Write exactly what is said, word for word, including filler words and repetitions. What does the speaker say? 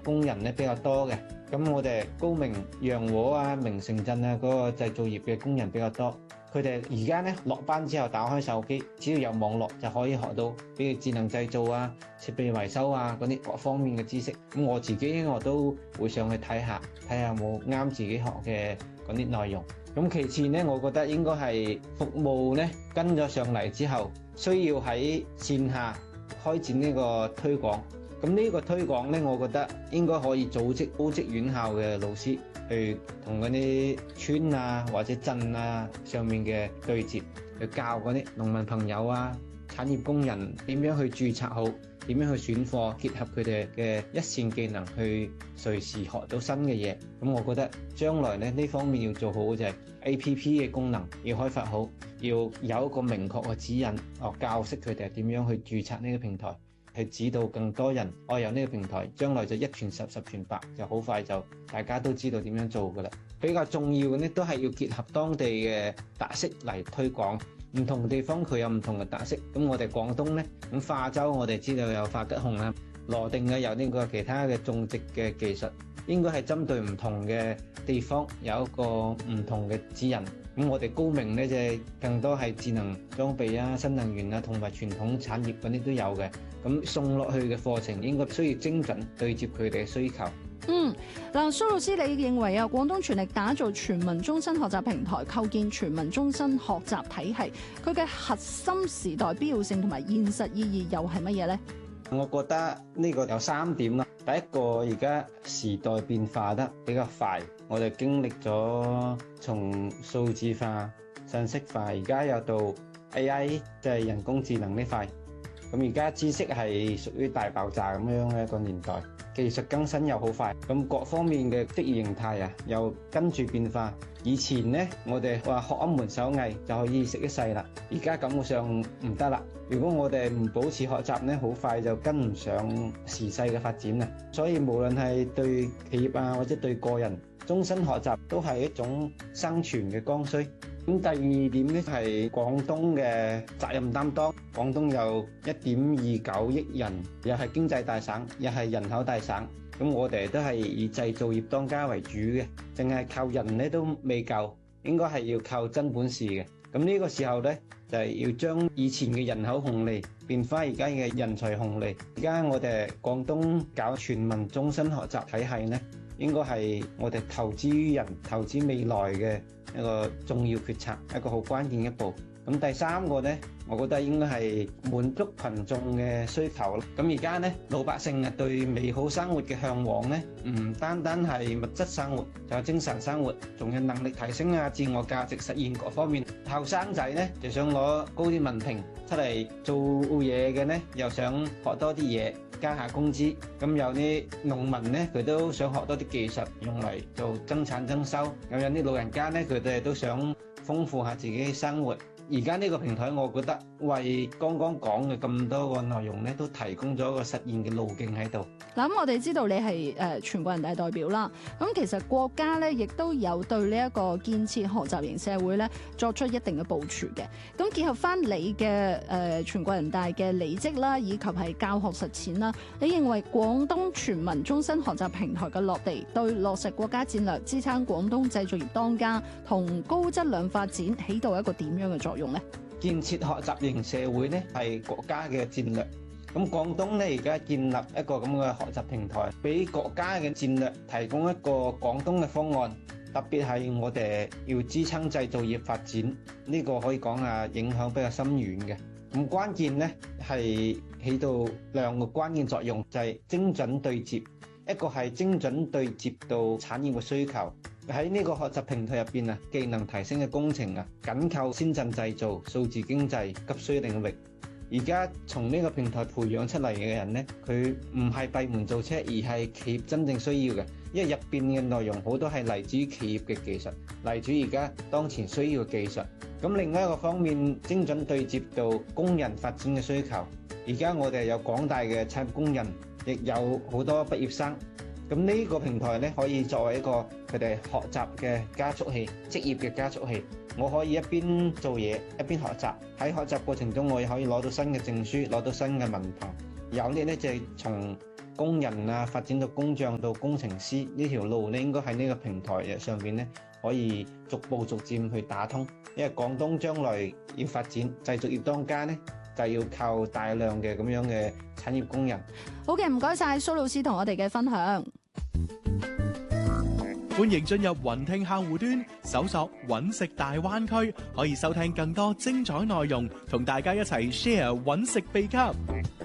工人咧比較多嘅。咁我哋高明洋和啊、明城鎮啊嗰個製造業嘅工人比較多。佢哋而家咧落班之後打開手機，只要有網絡就可以學到，比如智能製造啊、設備維修啊嗰啲各方面嘅知識。咁我自己我都會上去睇下，睇下有冇啱自己學嘅嗰啲內容。咁其次咧，我覺得應該係服務咧跟咗上嚟之後，需要喺線下開展呢個推廣。咁呢個推廣咧，我覺得應該可以組織高職院校嘅老師去同嗰啲村啊或者鎮啊上面嘅對接，去教嗰啲農民朋友啊、產業工人點樣去註冊好，點樣去選貨，結合佢哋嘅一線技能去隨時學到新嘅嘢。咁我覺得將來咧呢方面要做好嘅就係 A P P 嘅功能要開發好，要有一個明確嘅指引，哦教識佢哋點樣去註冊呢個平台。去指導更多人愛有呢個平台，將來就一傳十，十傳百，就好快就大家都知道點樣做㗎喇。比較重要嘅呢，都係要結合當地嘅特色嚟推廣。唔同地方佢有唔同嘅特色。咁我哋廣東呢，咁化州我哋知道有化吉紅啦，羅定嘅有呢個其他嘅種植嘅技術，應該係針對唔同嘅地方有一個唔同嘅指引。咁我哋高明呢，就更多係智能裝備啊、新能源啊同埋傳統產業嗰啲都有嘅。咁送落去嘅課程應該需要精準對接佢哋嘅需求。 嗯，嗱，蘇老師，你認為啊，廣東全力打造全民終身學習平台，構建全民終身學習體系，佢嘅核心時代必要性同埋現實意義又係乜嘢呢？ 我覺得呢個有三點啦。第一個，而家時代變化得比較快，我哋經歷咗從數字化、信息化，而家又到 A I，即係人工智能呢塊。咁而家知識係屬於大爆炸咁樣嘅一個年代，技術更新又好快，咁各方面嘅職業形態啊又跟住變化。以前呢，我哋話學一門手藝就可以食一世啦，而家感覺上唔得啦。如果我哋唔保持學習呢，好快就跟唔上時勢嘅發展啦。所以無論係對企業啊或者對個人，終身學習都係一種生存嘅剛需。咁第二點呢，係廣東嘅責任擔當。廣東有一點二九億人，又係經濟大省，又係人口大省。咁我哋都係以製造業當家為主嘅，淨係靠人咧都未夠，應該係要靠真本事嘅。咁呢個時候咧，就係要將以前嘅人口紅利變翻而家嘅人才紅利。而家我哋廣東搞全民終身學習體系咧，應該係我哋投資於人、投資未來嘅一個重要決策，一個好關鍵一步。咁第三個呢，我覺得應該係滿足群眾嘅需求。咁而家呢，老百姓啊對美好生活嘅嚮往呢，唔單單係物質生活，仲有精神生活，仲有能力提升啊、自我價值實現各方面。後生仔呢就想攞高啲文憑出嚟做嘢嘅呢，又想學多啲嘢，加下工資。咁有啲農民呢，佢都想學多啲技術，用嚟做增產增收。咁有啲老人家呢，佢哋都想豐富下自己生活。而家呢個平台，我覺得為剛剛講嘅咁多個內容咧，都提供咗一個實現嘅路徑喺度。 嗱，咁我哋知道你係誒全國人大代表啦。咁其實國家咧，亦都有對呢一個建設學習型社會咧作出一定嘅部署嘅。咁結合翻你嘅誒、呃、全國人大嘅履職啦，以及係教學實踐啦，你認為廣東全民終身學習平台嘅落地，對落實國家戰略、支撐廣東製造業當家同高質量發展，起到一個點樣嘅作用呢？ 建設學習型社會咧係國家嘅戰略。咁廣東咧而家建立一個咁嘅學習平台，俾國家嘅戰略提供一個廣東嘅方案。特別係我哋要支撐製造業發展，呢個可以講啊影響比較深遠嘅。咁關鍵咧係起到兩個關鍵作用，就係精準對接。一個係精準對接到產業嘅需求。喺呢個學習平台入邊啊，技能提升嘅工程啊，緊扣先進製造、數字經濟急需領域。而家從呢個平台培養出嚟嘅人呢，佢唔係閉門造車，而係企業真正需要嘅。因為入邊嘅內容好多係嚟自於企業嘅技術，嚟自於而家當前需要嘅技術。咁另外一個方面，精準對接到工人發展嘅需求。而家我哋有廣大嘅產業工人，亦有好多畢業生。咁呢個平台咧，可以作為一個佢哋學習嘅加速器、職業嘅加速器。我可以一邊做嘢一邊學習，喺學習過程中我亦可以攞到新嘅證書，攞到新嘅文憑。有啲咧就係從工人啊，發展到工匠到工程師呢條路咧，應該喺呢個平台上邊咧，可以逐步逐漸去打通。因為廣東將來要發展製造業當家咧，就要靠大量嘅咁樣嘅產業工人。 好嘅，唔該晒蘇老師同我哋嘅分享。 歡迎進入雲聽客戶端，搜索揾食大灣區，可以收聽更多精彩內容，同大家一齊 share 揾食秘笈。